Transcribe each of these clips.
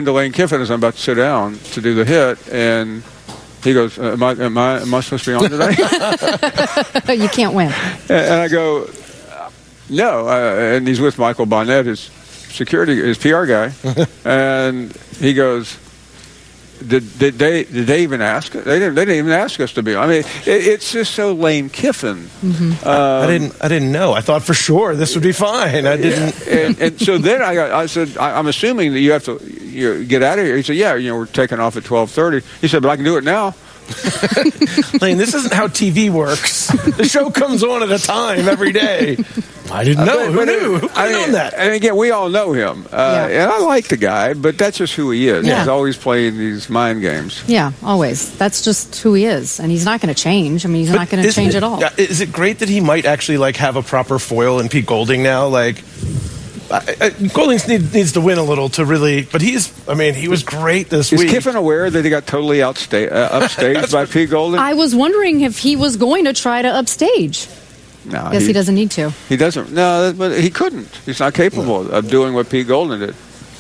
to Lane Kiffin as I'm about to sit down to do the hit, and he goes, am I supposed to be on today? You can't win. And I go, no. And he's with Michael Bonnet, his PR guy. And he goes, did they even ask us? They didn't even ask us to be on. I mean, it's just so Lane Kiffin. Mm-hmm. I didn't know. I thought for sure this would be fine. I didn't. And so then I said, I'm assuming that you have to get out of here. He said, yeah, we're taking off at 12:30. He said, but I can do it now. Lane, this isn't how TV works. The show comes on at a time every day. I didn't know. Who knew? Who could have known that? And again, we all know him. And I like the guy, but that's just who he is. Yeah. He's always playing these mind games. Yeah, always. That's just who he is. And he's not going to change. I mean, he's not going to change at all. Is it great that he might actually have a proper foil in Pete Golding now? Golding needs to win a little to really, but he was great this week. Is Kiffin aware that he got totally upstaged by Pete Golding? I was wondering if he was going to try to upstage. No, Guess he doesn't need to. He doesn't. No, but he couldn't. He's not capable of doing what Pete Golding did.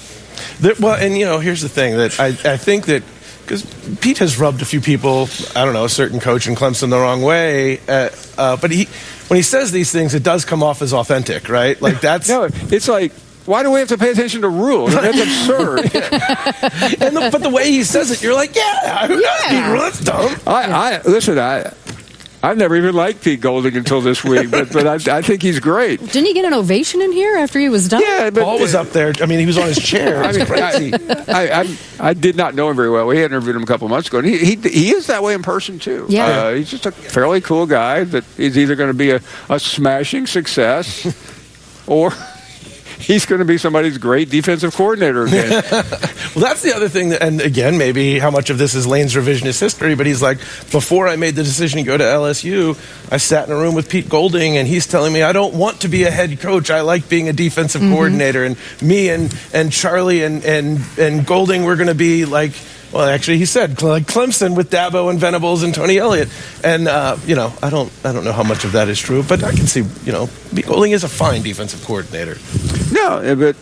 Here's the thing that I think that because Pete has rubbed a few people, I don't know, a certain coach in Clemson the wrong way, but when he says these things, it does come off as authentic, right? Like that's no, it's like, why do we have to pay attention to rules? That's absurd. But the way he says it, you're like, that's dumb. Listen, I've never even liked Pete Golding until this week, but I think he's great. Didn't he get an ovation in here after he was done? Yeah, but Paul was up there. I mean, he was on his chair. It was crazy. I did not know him very well. We had interviewed him a couple of months ago, and he is that way in person too. Yeah, he's just a fairly cool guy that is either going to be a smashing success, or he's going to be somebody's great defensive coordinator again. Well, that's the other thing, and again, maybe how much of this is Lane's revisionist history, but he's like, before I made the decision to go to LSU, I sat in a room with Pete Golding, and he's telling me, I don't want to be a head coach. I like being a defensive coordinator, and me and Charlie and Golding were going to be like, well, actually, he said like Clemson with Dabo and Venables and Tony Elliott, and I don't know how much of that is true, but I can see Pete Golding is a fine defensive coordinator. No, but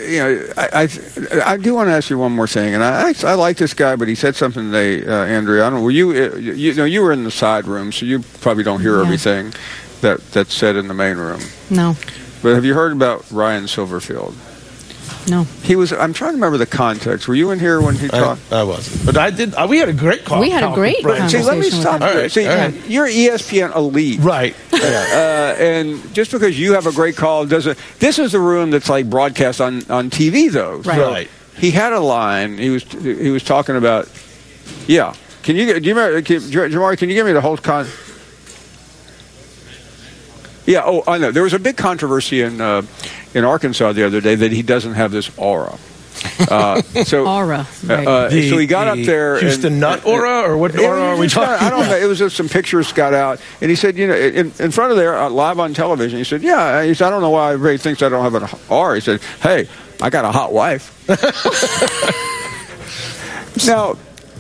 I do want to ask you one more thing, and I like this guy, but he said something today, Andrea. I don't know. Were you were in the side room, so you probably don't hear everything that's said in the main room. No. But have you heard about Ryan Silverfield? No. He was. I'm trying to remember the context. Were you in here when he talked? I wasn't, but I did. We had a great call. We had a great conversation. See, let me stop. All right. See, you're ESPN elite, right? And just because you have a great call doesn't. This is the room that's like broadcast on TV, though. Right. So he had a line. He was talking about. Yeah. Do you remember, Jamari? Can you give me the whole con? Yeah. Oh, I know. There was a big controversy in Arkansas the other day that he doesn't have this aura. Aura. Right. So he got up there. Houston Nut aura, or what aura are we talking about? I don't know. It was just some pictures got out, and he said, in front of there, live on television, he said, yeah. He said, I don't know why everybody thinks I don't have an aura. He said, hey, I got a hot wife. Now,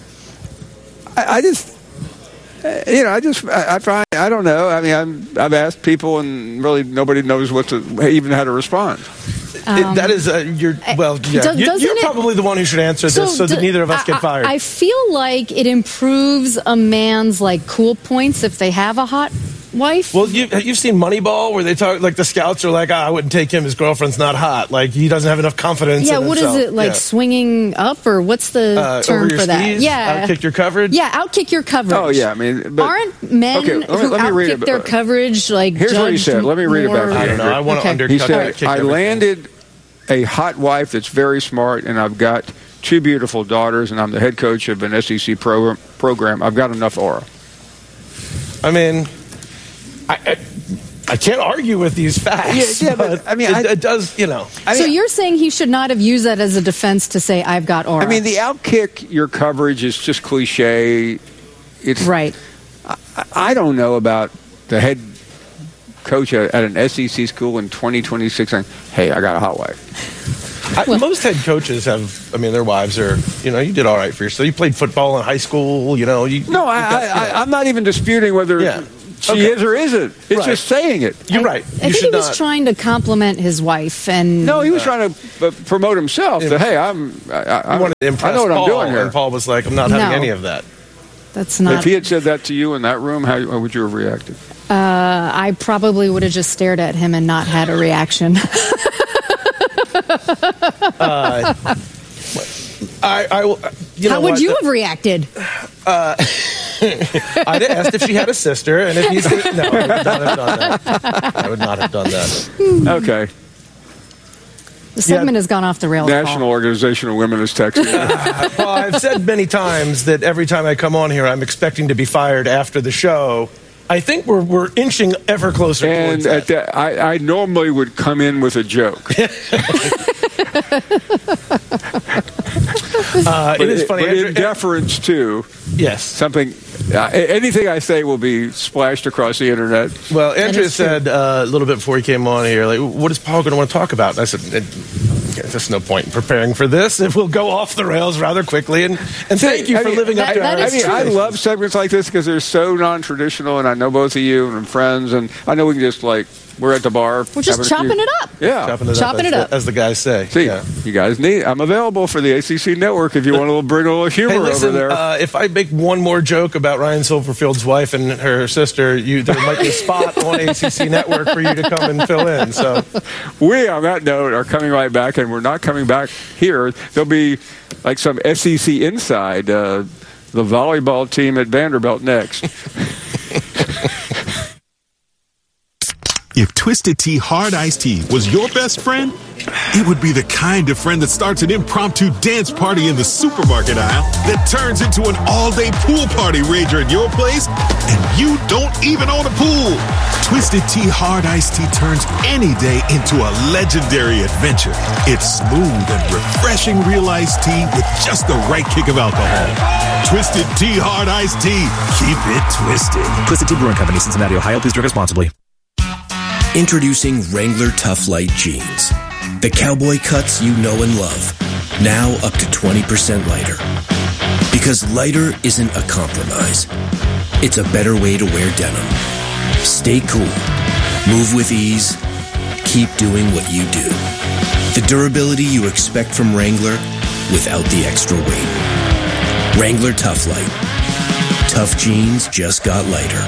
I don't know. I mean, I've asked people, and really nobody knows even how to respond. That is you're probably the one who should answer this, so that neither of us get fired. I feel like it improves a man's cool points if they have a hot wife. Well, you've seen Moneyball, where they talk the scouts are like, I wouldn't take him. His girlfriend's not hot. He doesn't have enough confidence. Yeah, in what himself. Is it swinging up, or what's the term over your for that? skis? Yeah, outkick your coverage. Yeah, outkick your coverage. Oh yeah, I mean, aren't men who outkick their coverage Here's what he said. Let me read it back to you. I don't know. I want to undercut. He said, I landed a hot wife that's very smart, and I've got 2 beautiful daughters, and I'm the head coach of an SEC program. I've got enough aura. I mean, I can't argue with these facts. Yeah, but I mean, it does, So you're saying he should not have used that as a defense to say, I've got aura? I mean, the outkick your coverage is just cliche. It's right. I don't know about the head coach at an SEC school in 2026 saying, hey, I got a hot wife. Most head coaches have, their wives are, you did all right for yourself. You played football in high school, No, I'm not even disputing whether she is or isn't. It's just saying it. You're right. I think he was trying to compliment his wife, and no, he was trying to promote himself. That hey, I wanted to impress I know what Paul, I'm doing here. And Paul was like, I'm not having any of that. That's not. If he had said that to you in that room, how would you have reacted? I probably would have just stared at him and not had a reaction. How would you have reacted? I'd have asked if she had a sister, and if he's no, I would not have done that. I would not have done that. Okay. The segment has gone off the rails. National Organization of Women is texting. Well, I've said many times that every time I come on here, I'm expecting to be fired after the show. I think we're inching ever closer and towards that. I normally would come in with a joke. It is funny. But in deference to something, anything I say will be splashed across the internet. Well, Andrea said a little bit before he came on here, like, what is Paul going to want to talk about? And I said, there's no point in preparing for this. It will go off the rails rather quickly. And thank you for living up to our expectations. I love segments like this because they're so non-traditional, and I know both of you and I'm friends, and I know we can just we're at the bar. We're just chopping it up. Yeah. Chopping it up, as the guys say. See, you guys I'm available for the ACC network if you want to bring a little humor over there. If I make one more joke about Ryan Silverfield's wife and her sister, there might be a spot on ACC network for you to come and fill in. So we, on that note, are coming right back, and we're not coming back here. There'll be like some SEC Inside, the volleyball team at Vanderbilt next. If Twisted Tea Hard Iced Tea was your best friend, it would be the kind of friend that starts an impromptu dance party in the supermarket aisle that turns into an all-day pool party rager at your place, and you don't even own a pool. Twisted Tea Hard Iced Tea turns any day into a legendary adventure. It's smooth and refreshing real iced tea with just the right kick of alcohol. Twisted Tea Hard Iced Tea. Keep it twisted. Twisted Tea Brewing Company, Cincinnati, Ohio. Please drink responsibly. Introducing Wrangler Tough Light Jeans. The cowboy cuts you know and love. Now up to 20% lighter. Because lighter isn't a compromise. It's a better way to wear denim. Stay cool. Move with ease. Keep doing what you do. The durability you expect from Wrangler without the extra weight. Wrangler Tough Light. Tough jeans just got lighter.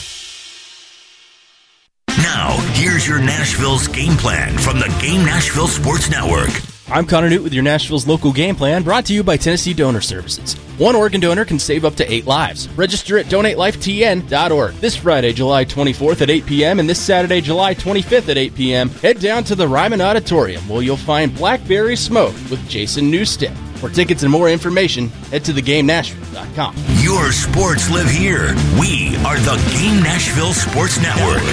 Now, here's your Nashville's game plan from the Game Nashville Sports Network. I'm Connor Newt with your Nashville's local game plan, brought to you by Tennessee Donor Services. One organ donor can save up to 8 lives. Register at donatelifetn.org. This Friday, July 24th at 8 p.m. and this Saturday, July 25th at 8 p.m., head down to the Ryman Auditorium where you'll find Blackberry Smoke with Jason Newstead. For tickets and more information, head to thegamenashville.com. Your sports live here. We are the Game Nashville Sports Network.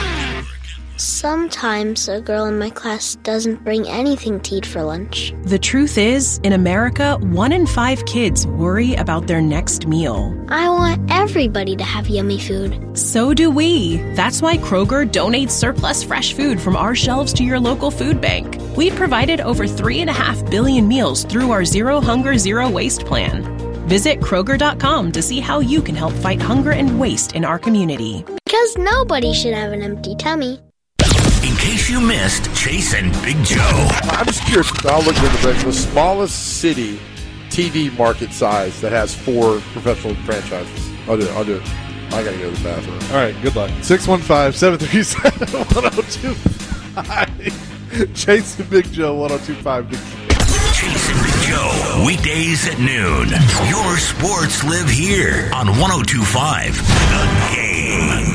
Sometimes a girl in my class doesn't bring anything to eat for lunch. The truth is, in America, 1 in 5 kids worry about their next meal. I want everybody to have yummy food. So do we. That's why Kroger donates surplus fresh food from our shelves to your local food bank. We've provided over 3.5 billion meals through our Zero Hunger, Zero Waste plan. Visit Kroger.com to see how you can help fight hunger and waste in our community. Because nobody should have an empty tummy. In case you missed Chase and Big Joe. I'm just curious. I looked into the smallest city TV market size that has 4 professional franchises. I'll do it. I got to go to the bathroom. All right, good luck. 615-737-1025. Chase and Big Joe, 1025 Big Joe. Chase and Big Joe, weekdays at noon. Your sports live here on 1025 The Game.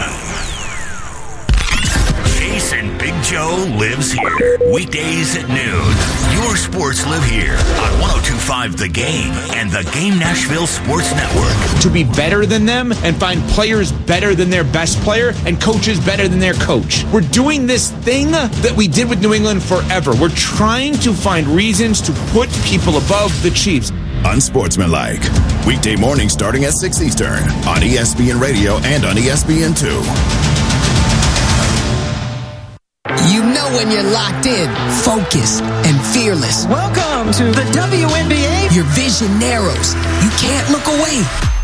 Chase and Big Joe lives here. Weekdays at noon. Your sports live here on 1025 The Game and the Game Nashville Sports Network. To be better than them and find players better than their best player and coaches better than their coach. We're doing this thing that we did with New England forever. We're trying to find reasons to put people above the Chiefs. Unsportsmanlike. Weekday morning starting at 6 Eastern on ESPN Radio and on ESPN2. You know when you're locked in, focused, and fearless. Welcome to the WNBA. Your vision narrows. You can't look away.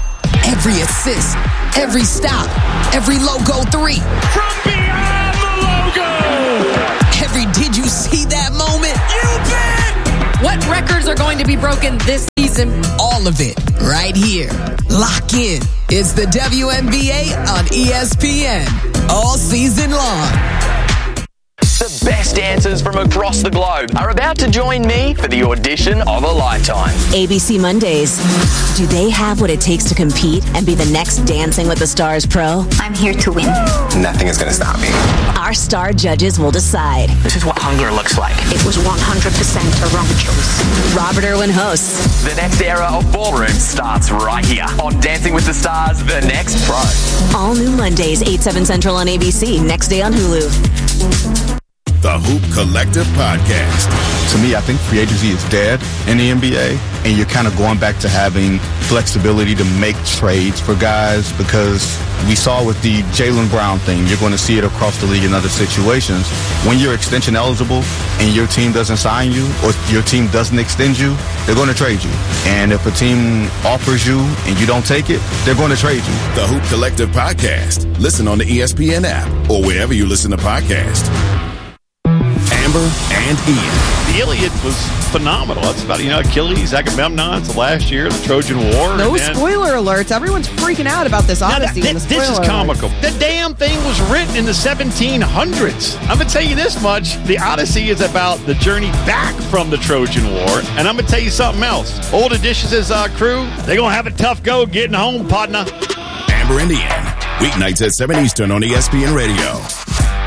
Every assist, every stop, every logo 3. From beyond the logo! Every did you see that moment? You bet! What records are going to be broken this season? All of it, right here. Lock in. It's the WNBA on ESPN. All season long. The best dancers from across the globe are about to join me for the audition of a lifetime. ABC Mondays. Do they have what it takes to compete and be the next Dancing with the Stars pro? I'm here to win. Nothing is going to stop me. Our star judges will decide. This is what hunger looks like. It was 100% a wrong choice. Robert Irwin hosts. The next era of ballroom starts right here on Dancing with the Stars, The Next Pro. All new Mondays, 8/7 Central on ABC. Next day on Hulu. The Hoop Collective Podcast. To me, I think free agency is dead in the NBA, and you're kind of going back to having flexibility to make trades for guys, because we saw with the Jaylen Brown thing, you're going to see it across the league in other situations. When you're extension eligible and your team doesn't sign you or your team doesn't extend you, they're going to trade you. And if a team offers you and you don't take it, they're going to trade you. The Hoop Collective Podcast. Listen on the ESPN app or wherever you listen to podcasts. Amber and Ian. The Iliad was phenomenal. That's about, Achilles, Agamemnon, the last year, the Trojan War. No spoiler alerts. Everyone's freaking out about this Odyssey. This is comical. The damn thing was written in the 1700s. I'm going to tell you this much. The Odyssey is about the journey back from the Trojan War. And I'm going to tell you something else. Old Odysseus' crew, they're going to have a tough go getting home, partner. Amber and Ian. Weeknights at 7 Eastern on ESPN Radio.